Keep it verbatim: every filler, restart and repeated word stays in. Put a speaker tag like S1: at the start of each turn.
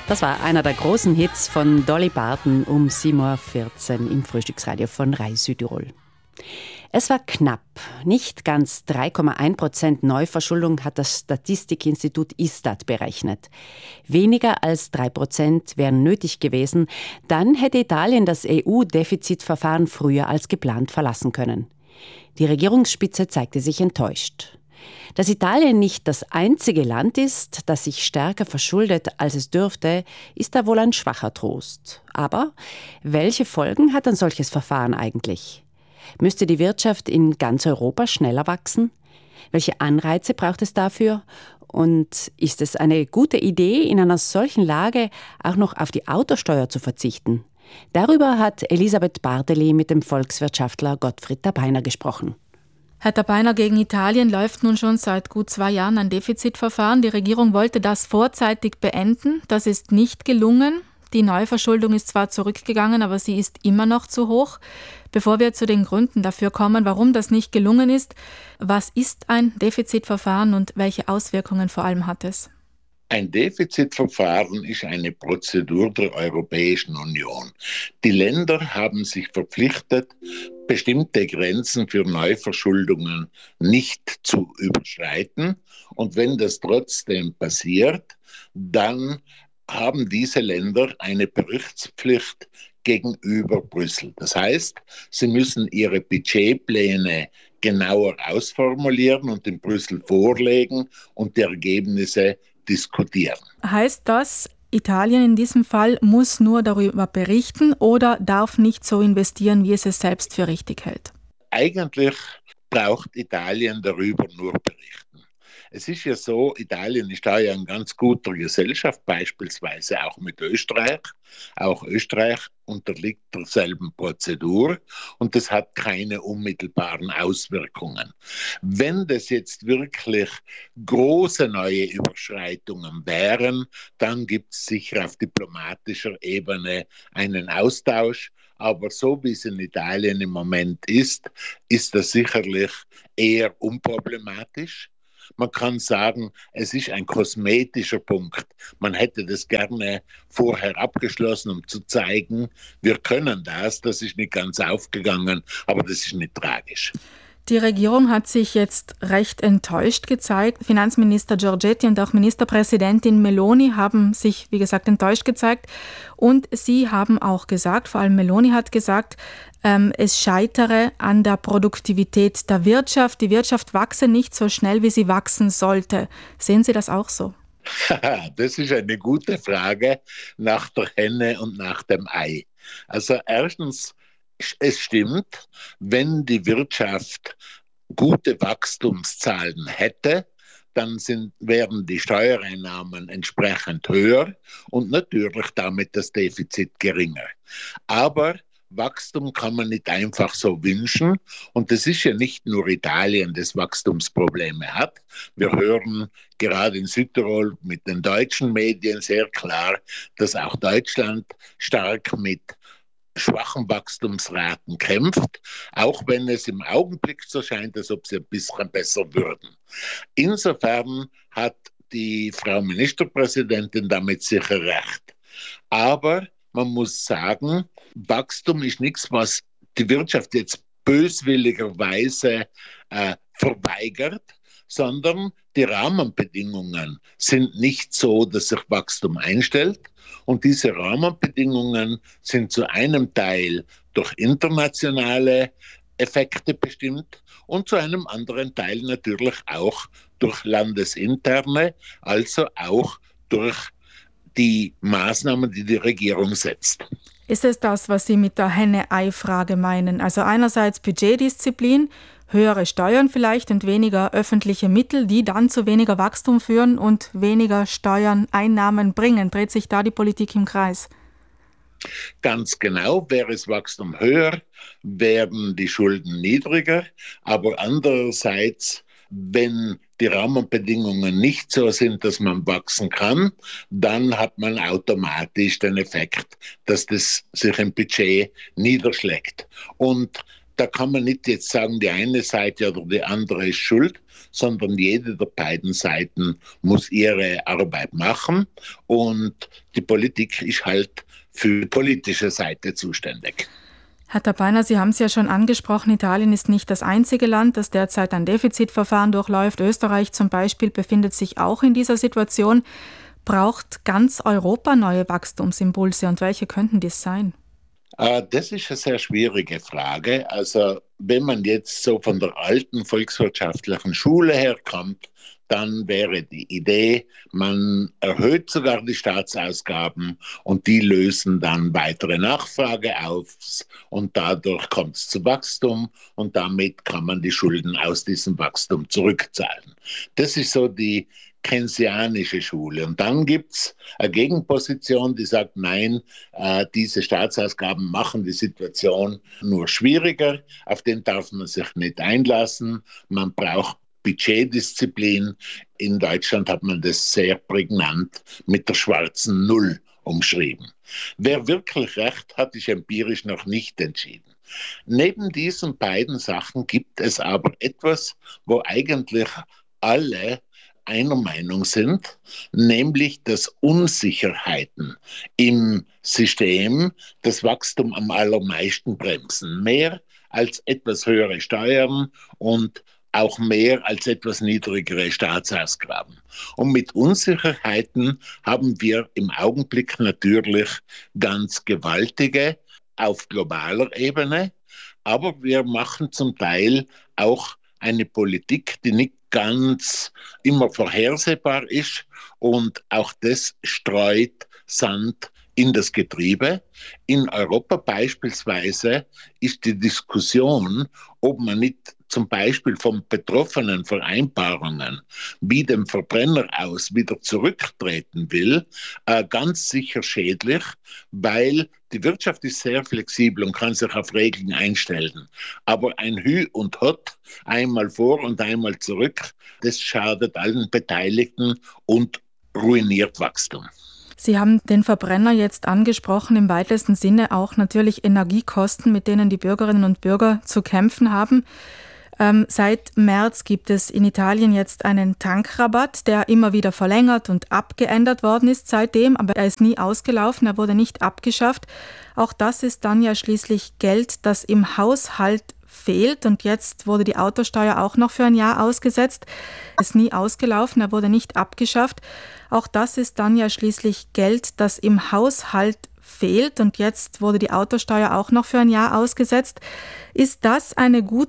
S1: Das war einer der großen Hits von Dolly Parton um sieben Uhr vierzehn im Frühstücksradio von R A I Südtirol. Es war knapp. Nicht ganz drei Komma eins Prozent Neuverschuldung hat das Statistikinstitut Istat berechnet. Weniger als drei Prozent wären nötig gewesen. Dann hätte Italien das E U-Defizitverfahren früher als geplant verlassen können. Die Regierungsspitze zeigte sich enttäuscht. Dass Italien nicht das einzige Land ist, das sich stärker verschuldet, als es dürfte, ist da wohl ein schwacher Trost. Aber welche Folgen hat ein solches Verfahren eigentlich? Müsste die Wirtschaft in ganz Europa schneller wachsen? Welche Anreize braucht es dafür? Und ist es eine gute Idee, in einer solchen Lage auch noch auf die Autosteuer zu verzichten? Darüber hat Elisabeth Barteli mit dem Volkswirtschaftler Gottfried Tabeiner gesprochen.
S2: Herr Tabeiner, gegen Italien läuft nun schon seit gut zwei Jahren ein Defizitverfahren. Die Regierung wollte das vorzeitig beenden. Das ist nicht gelungen. Die Neuverschuldung ist zwar zurückgegangen, aber sie ist immer noch zu hoch. Bevor wir zu den Gründen dafür kommen, warum das nicht gelungen ist, was ist ein Defizitverfahren und welche Auswirkungen vor allem hat es?
S3: Ein Defizitverfahren ist eine Prozedur der Europäischen Union. Die Länder haben sich verpflichtet, bestimmte Grenzen für Neuverschuldungen nicht zu überschreiten. Und wenn das trotzdem passiert, dann haben diese Länder eine Berichtspflicht gegenüber Brüssel. Das heißt, sie müssen ihre Budgetpläne genauer ausformulieren und in Brüssel vorlegen und die Ergebnisse diskutieren.
S2: Heißt das, Italien in diesem Fall muss nur darüber berichten oder darf nicht so investieren, wie es es selbst für richtig hält?
S3: Eigentlich braucht Italien darüber nur berichten. Es ist ja so, Italien ist da ja in ganz guter Gesellschaft, beispielsweise auch mit Österreich. Auch Österreich unterliegt derselben Prozedur und das hat keine unmittelbaren Auswirkungen. Wenn das jetzt wirklich große neue Überschreitungen wären, dann gibt es sicher auf diplomatischer Ebene einen Austausch. Aber so wie es in Italien im Moment ist, ist das sicherlich eher unproblematisch. Man kann sagen, es ist ein kosmetischer Punkt. Man hätte das gerne vorher abgeschlossen, um zu zeigen, wir können das. Das ist nicht ganz aufgegangen, aber das ist nicht tragisch.
S2: Die Regierung hat sich jetzt recht enttäuscht gezeigt. Finanzminister Giorgetti und auch Ministerpräsidentin Meloni haben sich, wie gesagt, enttäuscht gezeigt. Und sie haben auch gesagt, vor allem Meloni hat gesagt, ähm, es scheitere an der Produktivität der Wirtschaft. Die Wirtschaft wachse nicht so schnell, wie sie wachsen sollte. Sehen Sie das auch so?
S3: Das ist eine gute Frage nach der Henne und nach dem Ei. Also erstens, es stimmt, wenn die Wirtschaft gute Wachstumszahlen hätte, dann sind, wären die Steuereinnahmen entsprechend höher und natürlich damit das Defizit geringer. Aber Wachstum kann man nicht einfach so wünschen und es ist ja nicht nur Italien, das Wachstumsprobleme hat. Wir hören gerade in Südtirol mit den deutschen Medien sehr klar, dass auch Deutschland stark mit schwachen Wachstumsraten kämpft, auch wenn es im Augenblick so scheint, als ob sie ein bisschen besser würden. Insofern hat die Frau Ministerpräsidentin damit sicher recht. Aber man muss sagen, Wachstum ist nichts, was die Wirtschaft jetzt böswilligerweise äh, verweigert, sondern die Rahmenbedingungen sind nicht so, dass sich Wachstum einstellt. Und diese Rahmenbedingungen sind zu einem Teil durch internationale Effekte bestimmt und zu einem anderen Teil natürlich auch durch landesinterne, also auch durch die Maßnahmen, die die Regierung setzt.
S2: Ist es das, was Sie mit der Henne-Ei-Frage meinen? Also einerseits Budgetdisziplin, höhere Steuern vielleicht und weniger öffentliche Mittel, die dann zu weniger Wachstum führen und weniger Steuern, Einnahmen bringen. Dreht sich da die Politik im Kreis?
S3: Ganz genau, wäre das Wachstum höher, werden die Schulden niedriger, aber andererseits, wenn die Rahmenbedingungen nicht so sind, dass man wachsen kann, dann hat man automatisch den Effekt, dass das sich im Budget niederschlägt. Und Da kann man nicht jetzt sagen, die eine Seite oder die andere ist schuld, sondern jede der beiden Seiten muss ihre Arbeit machen und die Politik ist halt für die politische Seite zuständig.
S2: Herr Tapaina, Sie haben es ja schon angesprochen, Italien ist nicht das einzige Land, das derzeit ein Defizitverfahren durchläuft. Österreich zum Beispiel befindet sich auch in dieser Situation. Braucht ganz Europa neue Wachstumsimpulse und welche könnten dies sein?
S3: Das ist eine sehr schwierige Frage. Also wenn man jetzt so von der alten volkswirtschaftlichen Schule herkommt, dann wäre die Idee, man erhöht sogar die Staatsausgaben und die lösen dann weitere Nachfrage aus und dadurch kommt es zu Wachstum und damit kann man die Schulden aus diesem Wachstum zurückzahlen. Das ist so die keynesianische Schule. Und dann gibt es eine Gegenposition, die sagt, nein, äh, diese Staatsausgaben machen die Situation nur schwieriger, auf den darf man sich nicht einlassen, man braucht Budgetdisziplin. In Deutschland hat man das sehr prägnant mit der schwarzen Null umschrieben. Wer wirklich recht hat, ist empirisch noch nicht entschieden. Neben diesen beiden Sachen gibt es aber etwas, wo eigentlich alle einer Meinung sind, nämlich dass Unsicherheiten im System das Wachstum am allermeisten bremsen. Mehr als etwas höhere Steuern und auch mehr als etwas niedrigere Staatsausgaben. Und mit Unsicherheiten haben wir im Augenblick natürlich ganz gewaltige auf globaler Ebene, aber wir machen zum Teil auch eine Politik, die nicht ganz immer vorhersehbar ist und auch das streut Sand in das Getriebe. In Europa beispielsweise ist die Diskussion, ob man nicht zum Beispiel von betroffenen Vereinbarungen wie dem Verbrenner aus wieder zurücktreten will, äh, ganz sicher schädlich, weil die Wirtschaft ist sehr flexibel und kann sich auf Regeln einstellen. Aber ein Hü und Hott, einmal vor und einmal zurück, das schadet allen Beteiligten und ruiniert Wachstum.
S2: Sie haben den Verbrenner jetzt angesprochen, im weitesten Sinne auch natürlich Energiekosten, mit denen die Bürgerinnen und Bürger zu kämpfen haben. Ähm, seit März gibt es in Italien jetzt einen Tankrabatt, der immer wieder verlängert und abgeändert worden ist seitdem, aber er ist nie ausgelaufen, er wurde nicht abgeschafft. Auch das ist dann ja schließlich Geld, das im Haushalt fehlt und jetzt wurde die Autosteuer auch noch für ein Jahr ausgesetzt. Er ist nie ausgelaufen, er wurde nicht abgeschafft. Auch das ist dann ja schließlich Geld, das im Haushalt fehlt und jetzt wurde die Autosteuer auch noch für ein Jahr ausgesetzt. Ist das eine gute